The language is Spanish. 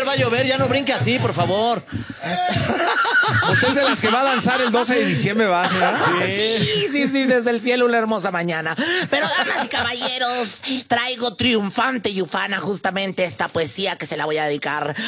va a llover, ya no brinque así, por favor. Usted es de las que va a danzar el 12 de diciembre, ¿va? Sí, desde el cielo una hermosa mañana. Pero, damas y caballeros, traigo triunfante y ufana justamente esta poesía que se la voy a dedicar